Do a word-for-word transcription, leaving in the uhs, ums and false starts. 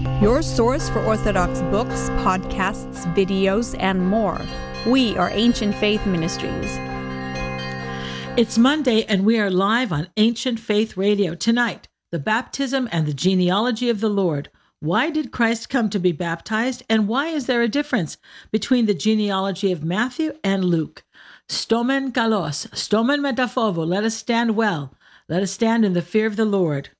your source for Orthodox books, podcasts, videos, and more. We are Ancient Faith Ministries. It's Monday, and we are live on Ancient Faith Radio. Tonight, the baptism and the genealogy of the Lord. Why did Christ come to be baptized, and why is there a difference between the genealogy of Matthew and Luke? Stomen kalos, stomen metafovo, let us stand well. Let us stand in the fear of the Lord.